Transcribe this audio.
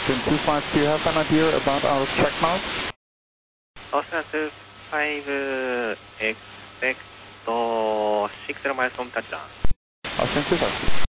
Austin 25, do you have an idea about our track now? Austin 25, expect 6 miles from touchdown. Austin 25.